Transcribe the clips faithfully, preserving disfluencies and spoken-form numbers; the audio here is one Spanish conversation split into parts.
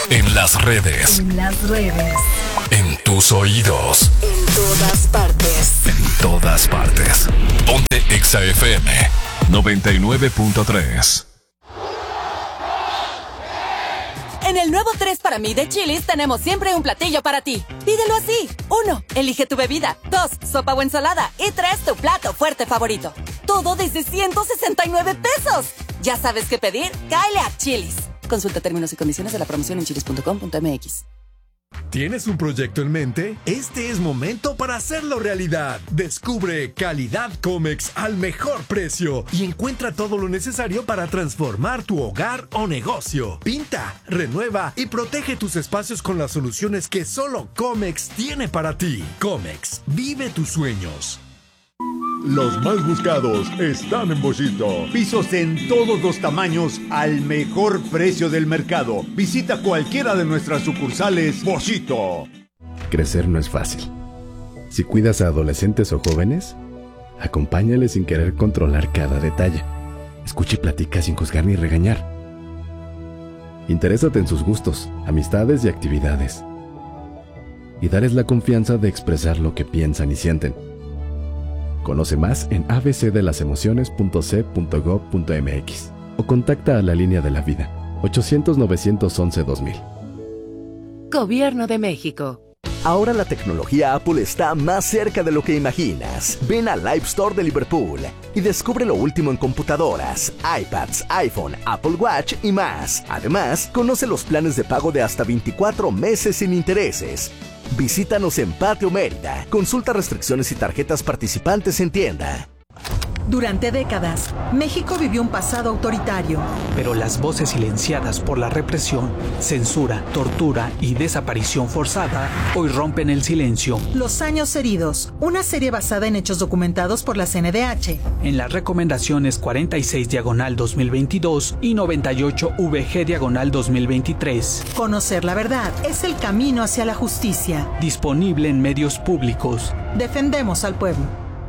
En las redes. En las redes. En tus oídos. En todas partes. En todas partes. Ponte Exa F M noventa y nueve punto tres. En el nuevo tres para mí de Chili's tenemos siempre un platillo para ti. Pídelo así. Uno, elige tu bebida. Dos, sopa o ensalada. Y tres, tu plato fuerte favorito. Todo desde ciento sesenta y nueve pesos. ¿Ya sabes qué pedir? Cáele a Chili's. Consulta términos y condiciones de la promoción en chilis punto com punto m x. ¿Tienes un proyecto en mente? Este es momento para hacerlo realidad. Descubre Calidad Comex al mejor precio y encuentra todo lo necesario para transformar tu hogar o negocio. Pinta, renueva y protege tus espacios con las soluciones que solo Comex tiene para ti. Comex, vive tus sueños. Los más buscados están en Boschito. Pisos en todos los tamaños al mejor precio del mercado. Visita cualquiera de nuestras sucursales Boschito. Crecer no es fácil. Si cuidas a adolescentes o jóvenes, acompáñales sin querer controlar cada detalle. Escucha y platica sin juzgar ni regañar. Interésate en sus gustos, amistades y actividades. Y darles la confianza de expresar lo que piensan y sienten. Conoce más en a b c de las emociones punto c punto gob punto m x o contacta a la línea de la vida ochocientos, novecientos once, dos mil. Gobierno de México. Ahora la tecnología Apple está más cerca de lo que imaginas. Ven al Live Store de Liverpool y descubre lo último en computadoras, iPads, iPhone, Apple Watch y más. Además, conoce los planes de pago de hasta veinticuatro meses sin intereses. Visítanos en Patio Mérida. Consulta restricciones y tarjetas participantes en tienda. Durante décadas, México vivió un pasado autoritario. Pero las voces silenciadas por la represión, censura, tortura y desaparición forzada hoy rompen el silencio. Los años heridos, una serie basada en hechos documentados por la C N D H. En las recomendaciones cuarenta y seis diagonal dos mil veintidós y noventa y ocho V G diagonal dos mil veintitrés. Conocer la verdad es el camino hacia la justicia. Disponible en medios públicos. Defendemos al pueblo.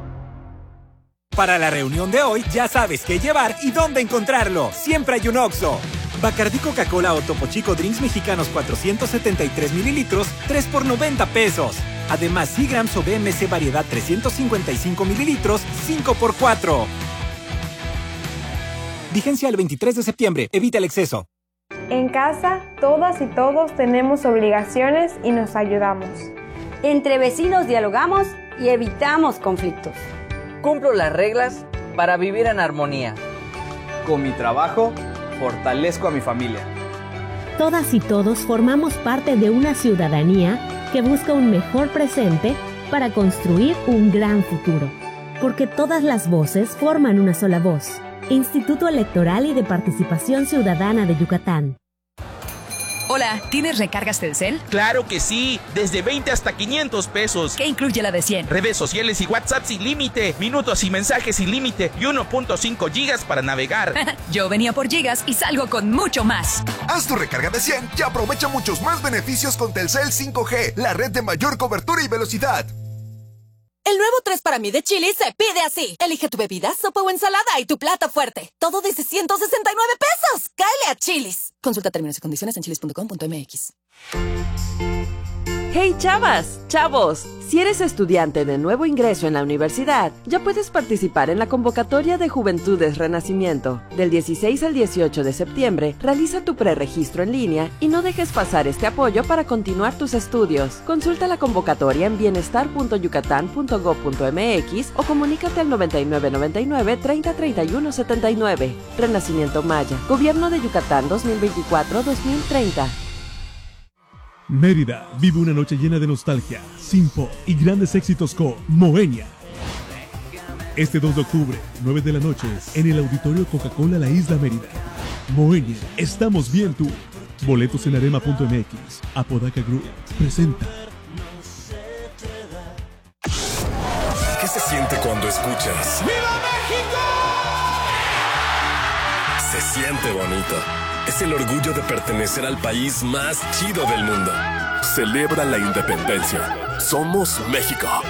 Para la reunión de hoy, ya sabes qué llevar y dónde encontrarlo. Siempre hay un Oxxo. Bacardí Coca-Cola o Topo Chico Drinks Mexicanos cuatrocientos setenta y tres mililitros, tres por noventa pesos. Además, Seagrams o B M C Variedad trescientos cincuenta y cinco mililitros, cinco por cuatro. Vigencia el veintitrés de septiembre. Evita el exceso. En casa, todas y todos tenemos obligaciones y nos ayudamos. Entre vecinos dialogamos y evitamos conflictos. Cumplo las reglas para vivir en armonía. Con mi trabajo, fortalezco a mi familia. Todas y todos formamos parte de una ciudadanía que busca un mejor presente para construir un gran futuro. Porque todas las voces forman una sola voz. Instituto Electoral y de Participación Ciudadana de Yucatán. Hola, ¿tienes recargas Telcel? ¡Claro que sí! Desde veinte hasta quinientos pesos. ¿Qué incluye la de cien? Redes sociales y WhatsApp sin límite, minutos y mensajes sin límite y uno punto cinco gigas para navegar. Yo venía por gigas y salgo con mucho más. Haz tu recarga de cien y aprovecha muchos más beneficios con Telcel cinco G, la red de mayor cobertura y velocidad. El nuevo tres para mí de Chili's se pide así. Elige tu bebida, sopa o ensalada y tu plato fuerte. Todo desde ciento sesenta y nueve pesos. ¡Cáele a Chili's! Consulta términos y condiciones en chilis punto com punto m x. ¡Hey, chavas! ¡Chavos! Si eres estudiante de nuevo ingreso en la universidad, ya puedes participar en la convocatoria de Juventudes Renacimiento. Del dieciséis al dieciocho de septiembre, realiza tu preregistro en línea y no dejes pasar este apoyo para continuar tus estudios. Consulta la convocatoria en bienestar punto yucatán punto gob punto m x o comunícate al noventa y nueve noventa y nueve, treinta, treinta y uno, setenta y nueve. Renacimiento Maya. Gobierno de Yucatán dos mil veinticuatro a dos mil treinta. Mérida vive una noche llena de nostalgia, Simpo y grandes éxitos con Moenia. Este dos de octubre, nueve de la noche, en el Auditorio Coca-Cola La Isla Mérida. Moenia, estamos bien tú. Boletos en arema punto m x. Apodaca Group presenta. ¿Qué se siente cuando escuchas? ¡Viva México! Se siente bonito. Es el orgullo de pertenecer al país más chido del mundo. Celebra la independencia. Somos México.